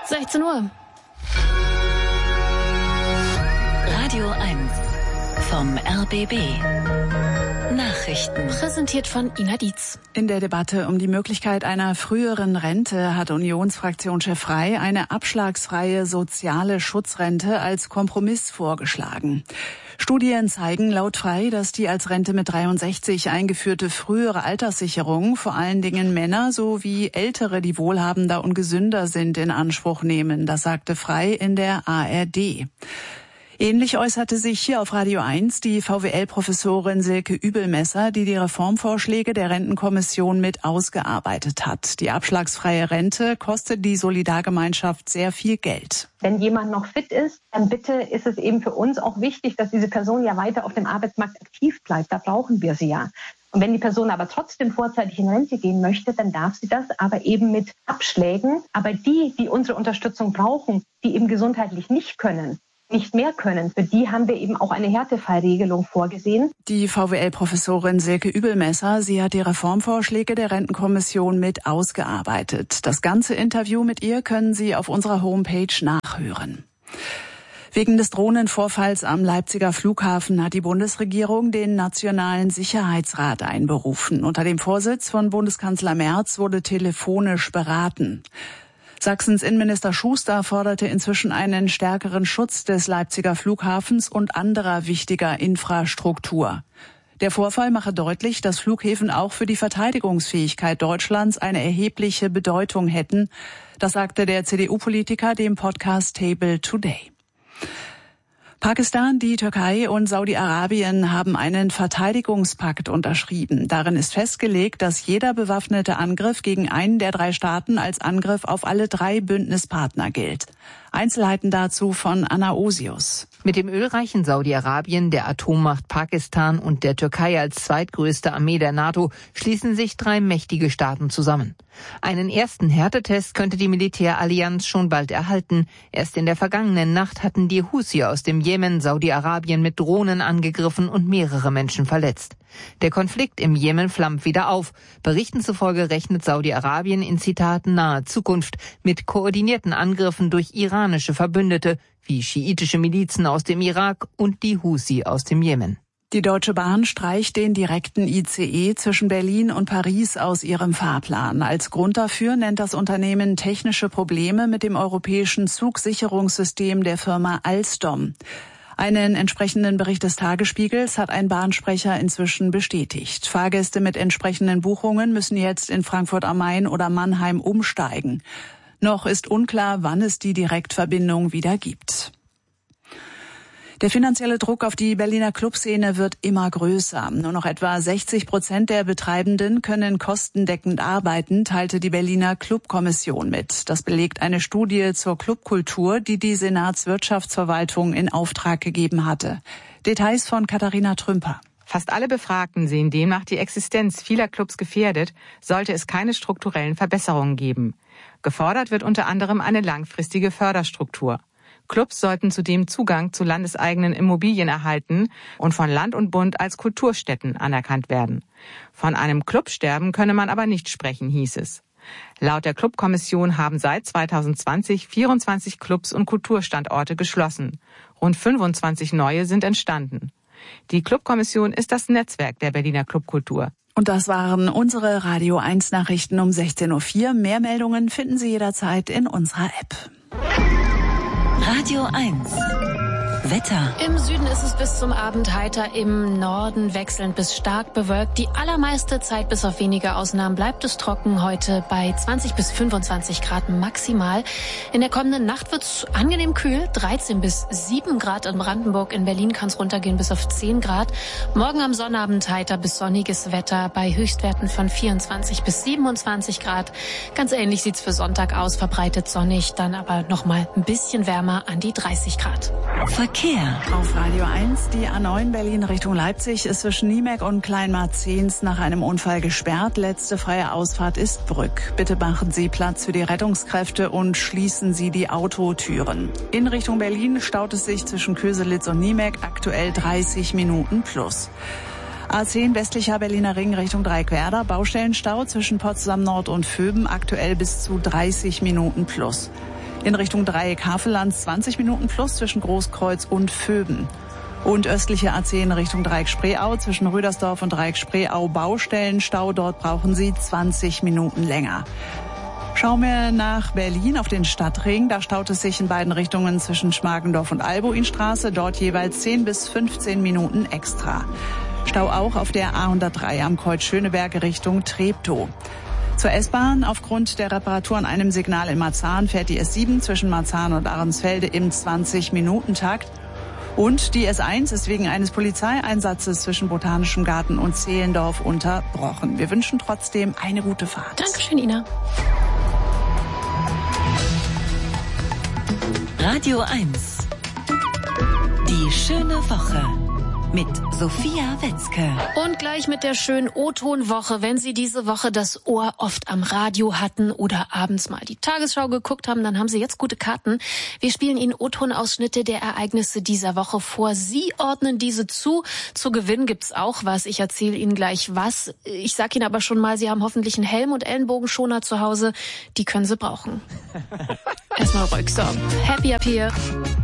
16 Uhr. Radio 1 vom RBB. Nachrichten. Präsentiert von Ina Dietz. In der Debatte um die Möglichkeit einer früheren Rente hat Unionsfraktionschef Frey eine abschlagsfreie soziale Schutzrente als Kompromiss vorgeschlagen. Studien zeigen laut Frey, dass die als Rente mit 63 eingeführte frühere Alterssicherung vor allen Dingen Männer sowie Ältere, die wohlhabender und gesünder sind, in Anspruch nehmen. Das sagte Frey in der ARD. Ähnlich äußerte sich hier auf Radio 1 die VWL-Professorin Silke Übelmesser, die die Reformvorschläge der Rentenkommission mit ausgearbeitet hat. Die abschlagsfreie Rente kostet die Solidargemeinschaft sehr viel Geld. Wenn jemand noch fit ist, dann bitte ist es eben für uns auch wichtig, dass diese Person ja weiter auf dem Arbeitsmarkt aktiv bleibt. Da brauchen wir sie ja. Und wenn die Person aber trotzdem vorzeitig in Rente gehen möchte, dann darf sie das, aber eben mit Abschlägen. Aber die unsere Unterstützung brauchen, die eben gesundheitlich nicht mehr können. Für die haben wir eben auch eine Härtefallregelung vorgesehen. Die VWL-Professorin Silke Übelmesser, sie hat die Reformvorschläge der Rentenkommission mit ausgearbeitet. Das ganze Interview mit ihr können Sie auf unserer Homepage nachhören. Wegen des Drohnenvorfalls am Leipziger Flughafen hat die Bundesregierung den Nationalen Sicherheitsrat einberufen. Unter dem Vorsitz von Bundeskanzler Merz wurde telefonisch beraten. Sachsens Innenminister Schuster forderte inzwischen einen stärkeren Schutz des Leipziger Flughafens und anderer wichtiger Infrastruktur. Der Vorfall mache deutlich, dass Flughäfen auch für die Verteidigungsfähigkeit Deutschlands eine erhebliche Bedeutung hätten. Das sagte der CDU-Politiker dem Podcast Table Today. Pakistan, die Türkei und Saudi-Arabien haben einen Verteidigungspakt unterschrieben. Darin ist festgelegt, dass jeder bewaffnete Angriff gegen einen der 3 Staaten als Angriff auf alle 3 Bündnispartner gilt. Einzelheiten dazu von Anna Osius. Mit dem ölreichen Saudi-Arabien, der Atommacht Pakistan und der Türkei als zweitgrößte Armee der NATO schließen sich 3 mächtige Staaten zusammen. Einen ersten Härtetest könnte die Militärallianz schon bald erhalten. Erst in der vergangenen Nacht hatten die Houthi aus dem Jemen Saudi-Arabien mit Drohnen angegriffen und mehrere Menschen verletzt. Der Konflikt im Jemen flammt wieder auf. Berichten zufolge rechnet Saudi-Arabien in Zitaten naher Zukunft mit koordinierten Angriffen durch iranische Verbündete, wie schiitische Milizen aus dem Irak und die Houthi aus dem Jemen. Die Deutsche Bahn streicht den direkten ICE zwischen Berlin und Paris aus ihrem Fahrplan. Als Grund dafür nennt das Unternehmen technische Probleme mit dem europäischen Zugsicherungssystem der Firma Alstom. Einen entsprechenden Bericht des Tagesspiegels hat ein Bahnsprecher inzwischen bestätigt. Fahrgäste mit entsprechenden Buchungen müssen jetzt in Frankfurt am Main oder Mannheim umsteigen. Noch ist unklar, wann es die Direktverbindung wieder gibt. Der finanzielle Druck auf die Berliner Clubszene wird immer größer. Nur noch etwa 60% der Betreibenden können kostendeckend arbeiten, teilte die Berliner Clubkommission mit. Das belegt eine Studie zur Clubkultur, die die Senatswirtschaftsverwaltung in Auftrag gegeben hatte. Details von Katharina Trümper. Fast alle Befragten sehen demnach die Existenz vieler Clubs gefährdet, sollte es keine strukturellen Verbesserungen geben. Gefordert wird unter anderem eine langfristige Förderstruktur. Clubs sollten zudem Zugang zu landeseigenen Immobilien erhalten und von Land und Bund als Kulturstätten anerkannt werden. Von einem Clubsterben könne man aber nicht sprechen, hieß es. Laut der Clubkommission haben seit 2020 24 Clubs und Kulturstandorte geschlossen. Rund 25 neue sind entstanden. Die Clubkommission ist das Netzwerk der Berliner Clubkultur. Und das waren unsere Radio 1 Nachrichten um 16.04 Uhr. Mehr Meldungen finden Sie jederzeit in unserer App. Radio 1 Wetter. Im Süden ist es bis zum Abend heiter, im Norden wechselnd bis stark bewölkt. Die allermeiste Zeit, bis auf wenige Ausnahmen, bleibt es trocken. Heute bei 20 bis 25 Grad maximal. In der kommenden Nacht wird es angenehm kühl. 13 bis 7 Grad in Brandenburg. In Berlin kann es runtergehen bis auf 10 Grad. Morgen am Sonnabend heiter bis sonniges Wetter bei Höchstwerten von 24 bis 27 Grad. Ganz ähnlich sieht es für Sonntag aus. Verbreitet sonnig, dann aber nochmal ein bisschen wärmer an die 30 Grad. Verkehr. Auf Radio 1, die A9 Berlin Richtung Leipzig ist zwischen Niemek und Kleinmarzens nach einem Unfall gesperrt. Letzte freie Ausfahrt ist Brück. Bitte machen Sie Platz für die Rettungskräfte und schließen Sie die Autotüren. In Richtung Berlin staut es sich zwischen Köselitz und Niemek aktuell 30 Minuten plus. A10 westlicher Berliner Ring Richtung Dreieckwerder. Baustellenstau zwischen Potsdam Nord und Vöben aktuell bis zu 30 Minuten plus. In Richtung Dreieck Havelland 20 Minuten plus zwischen Großkreuz und Vöben. Und östliche A10 in Richtung Dreieck Spreeau zwischen Rüdersdorf und Dreieck Spreeau Baustellenstau. Dort brauchen Sie 20 Minuten länger. Schauen wir nach Berlin auf den Stadtring. Da staut es sich in beiden Richtungen zwischen Schmargendorf und Albuinstraße. Dort jeweils 10 bis 15 Minuten extra. Stau auch auf der A103 am Kreuz Schöneberg Richtung Treptow. Zur S-Bahn. Aufgrund der Reparatur an einem Signal in Marzahn fährt die S7 zwischen Marzahn und Ahrensfelde im 20-Minuten-Takt. Und die S1 ist wegen eines Polizeieinsatzes zwischen Botanischem Garten und Zehlendorf unterbrochen. Wir wünschen trotzdem eine gute Fahrt. Dankeschön, Ina. Radio 1. Die schöne Woche. Mit Sophia Wetzke. Und gleich mit der schönen O-Ton-Woche. Wenn Sie diese Woche das Ohr oft am Radio hatten oder abends mal die Tagesschau geguckt haben, dann haben Sie jetzt gute Karten. Wir spielen Ihnen O-Ton-Ausschnitte der Ereignisse dieser Woche vor. Sie ordnen diese zu. Zu gewinnen gibt's auch was. Ich erzähle Ihnen gleich was. Ich sag Ihnen aber schon mal, Sie haben hoffentlich einen Helm und Ellenbogenschoner zu Hause. Die können Sie brauchen. Erstmal ruhig. So, Happy Up Here.